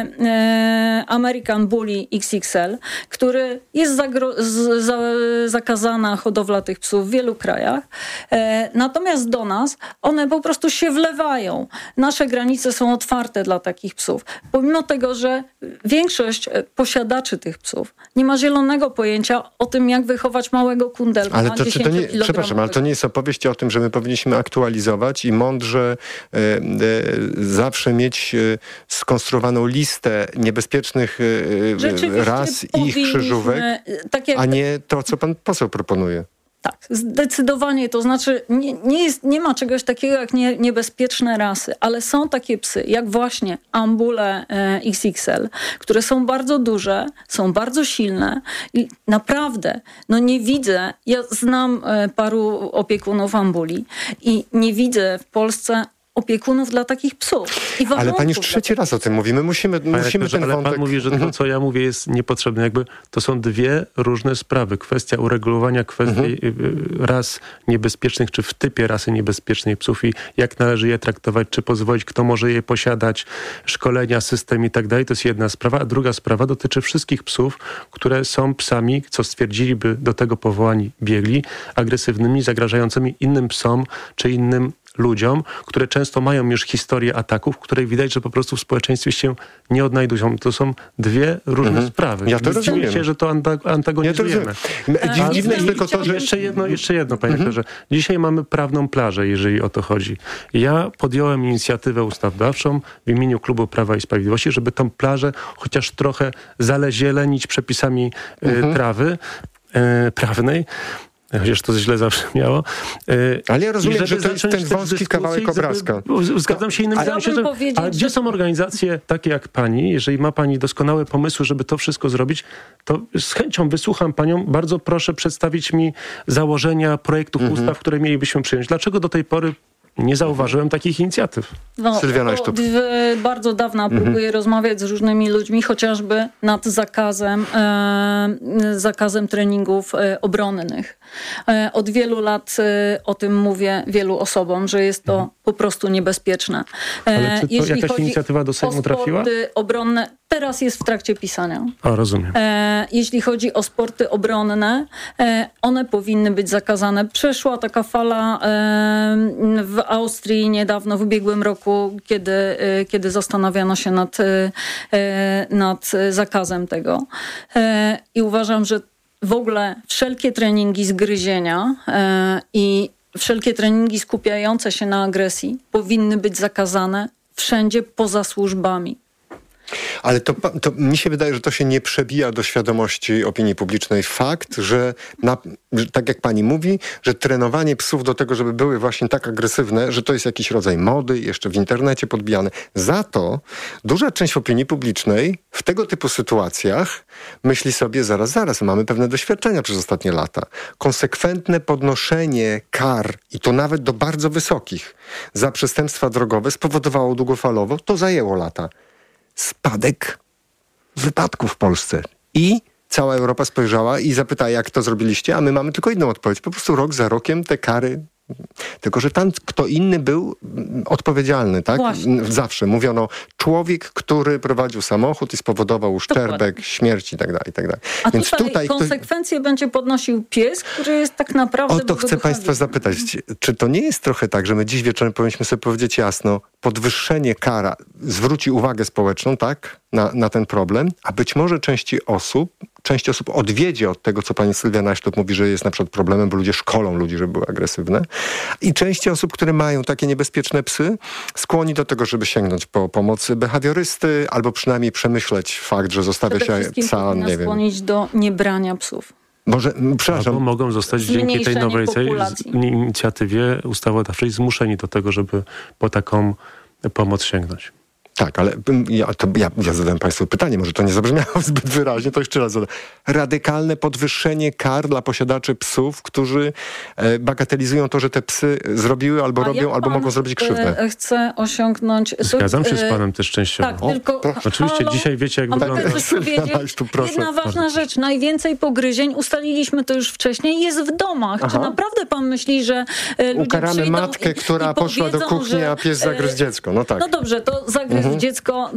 American Bully XXL, który jest zakazana hodowla tych psów w wielu krajach. Natomiast do nas one po prostu się wlewają. Nasze granice są otwarte dla takich psów. Pomimo tego, że większość posiadaczy tych psów nie ma zielonego pojęcia o tym, jak wychować małego kundelka. Ale przepraszam, ale to nie jest opowieść o tym, że my powinniśmy aktualizować i mądrze zawsze mieć skonstruowaną listę niebezpiecznych ras i ich krzyżówek, a nie to, co pan poseł proponuje. Tak, zdecydowanie. To znaczy nie ma czegoś takiego jak niebezpieczne rasy, ale są takie psy, jak właśnie Ambule XXL, które są bardzo duże, są bardzo silne i naprawdę, nie widzę, ja znam paru opiekunów Ambuli i nie widzę w Polsce opiekunów dla takich psów. Ale pan już trzeci raz o tym mówi. My musimy ten wątek... Ale pan mówi, że to, co ja mówię, jest niepotrzebne. Jakby to są dwie różne sprawy. Kwestia uregulowania kwestii ras niebezpiecznych, czy w typie rasy niebezpiecznej psów i jak należy je traktować, czy pozwolić, kto może je posiadać, szkolenia, system i tak dalej. To jest jedna sprawa. A druga sprawa dotyczy wszystkich psów, które są psami, co stwierdziliby do tego powołani biegli, agresywnymi, zagrażającymi innym psom, czy innym ludziom, które często mają już historię ataków, której widać, że po prostu w społeczeństwie się nie odnajdują. To są dwie różne sprawy. Ja to rozumiem. Dziwię się, że to antagonizujemy. Dziwne jest tylko to, że... Jeszcze jedno, panie doktorze. Dzisiaj mamy prawną plażę, jeżeli o to chodzi. Ja podjąłem inicjatywę ustawodawczą w imieniu Klubu Prawa i Sprawiedliwości, żeby tą plażę chociaż trochę zalezielenić przepisami trawy prawnej. Chociaż to źle zawsze miało. Ale ja rozumiem, że to jest ten wąski kawałek obrazka. Zgadzam się innymi zdaniami. Ale gdzie są organizacje takie jak pani? Jeżeli ma pani doskonałe pomysły, żeby to wszystko zrobić, to z chęcią wysłucham panią. Bardzo proszę przedstawić mi założenia projektów ustaw, które mielibyśmy przyjąć. Dlaczego do tej pory nie zauważyłem takich inicjatyw? Sylwiana Sztuk. Bardzo dawno próbuję rozmawiać z różnymi ludźmi, chociażby nad zakazem treningów obronnych. Od wielu lat o tym mówię wielu osobom, że jest to po prostu niebezpieczne. Ale czy to jakaś inicjatywa do Sejmu trafiła? Sporty obronne teraz jest w trakcie pisania. Rozumiem. Jeśli chodzi o sporty obronne, one powinny być zakazane. Przeszła taka fala w Austrii niedawno, w ubiegłym roku, kiedy zastanawiano się nad zakazem tego. I uważam, że w ogóle wszelkie treningi zgryzienia i wszelkie treningi skupiające się na agresji powinny być zakazane wszędzie poza służbami. Ale to mi się wydaje, że to się nie przebija do świadomości opinii publicznej. Fakt, że tak jak pani mówi, że trenowanie psów do tego, żeby były właśnie tak agresywne, że to jest jakiś rodzaj mody, jeszcze w internecie podbijane. Za duża część opinii publicznej w tego typu sytuacjach myśli sobie, zaraz, mamy pewne doświadczenia przez ostatnie lata. Konsekwentne podnoszenie kar, i to nawet do bardzo wysokich, za przestępstwa drogowe spowodowało długofalowo, to zajęło lata, spadek wypadków w Polsce. I cała Europa spojrzała i zapytała, jak to zrobiliście, a my mamy tylko jedną odpowiedź. Po prostu rok za rokiem te kary... Tylko że tam kto inny był odpowiedzialny, tak? Właśnie. Zawsze mówiono, człowiek, który prowadził samochód i spowodował uszczerbek, śmierć i tak dalej, i tak dalej. A więc tutaj konsekwencje będzie podnosił pies, który jest tak naprawdę... O to chcę państwa zapytać. Czy to nie jest trochę tak, że my dziś wieczorem powinniśmy sobie powiedzieć jasno, podwyższenie kara zwróci uwagę społeczną, tak? Na ten problem, a być może część osób odwiedzie od tego, co pani Sylwiana Sztuk mówi, że jest na przykład problemem, bo ludzie szkolą ludzi, żeby były agresywne. I część osób, które mają takie niebezpieczne psy, skłoni do tego, żeby sięgnąć po pomoc behawiorysty, albo przynajmniej przemyśleć fakt, że zostawia się psa, nie wiem. Skłonić do niebrania psów. Albo mogą zostać dzięki tej nowej inicjatywie ustawodawczej zmuszeni do tego, żeby po taką pomoc sięgnąć. Tak, ale ja zadałem państwu pytanie, może to nie zabrzmiało zbyt wyraźnie, to jeszcze raz zadam. Radykalne podwyższenie kar dla posiadaczy psów, którzy bagatelizują to, że te psy zrobiły albo robią, albo mogą zrobić krzywdę. Chcę osiągnąć... Zgadzam się z panem też częściowo. Tak, tylko... Oczywiście dzisiaj wiecie, jak wygląda. Jedna ważna rzecz. Najwięcej pogryzień, ustaliliśmy to już wcześniej, jest w domach. Czy naprawdę pan myśli, że ludzie ukaramy matkę, która poszła do kuchni, a pies zagryzł dziecko. No tak. No dobrze, to zagryzł dziecko,